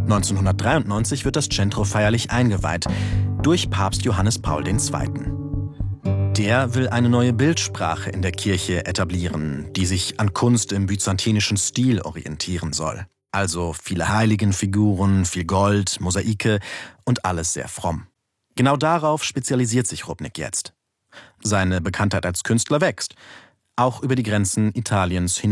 1993 wird das Centro feierlich eingeweiht durch Papst Johannes Paul II. Der will eine neue Bildsprache in der Kirche etablieren, die sich an Kunst im byzantinischen Stil orientieren soll. Also viele Heiligenfiguren, viel Gold, Mosaike und alles sehr fromm. Genau darauf spezialisiert sich Rupnik jetzt. Seine Bekanntheit als Künstler wächst, auch über die Grenzen Italiens hinaus.